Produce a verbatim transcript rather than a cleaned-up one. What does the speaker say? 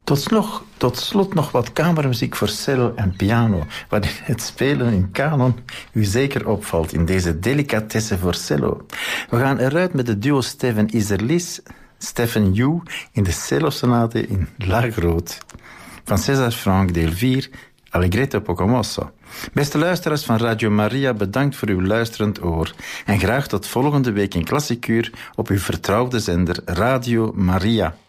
Tot, nog, tot slot nog wat kamermuziek voor cello en piano, waarin het spelen in kanon u zeker opvalt in deze delicatesse voor cello. We gaan eruit met de duo Stefan Iserlis, Stefan Yu in de cello-sonate in La Groot. Van César Franck, deel vier, Allegretto poco mosso. Beste luisteraars van Radio Maria, bedankt voor uw luisterend oor. En graag tot volgende week in Klassikuur op uw vertrouwde zender Radio Maria.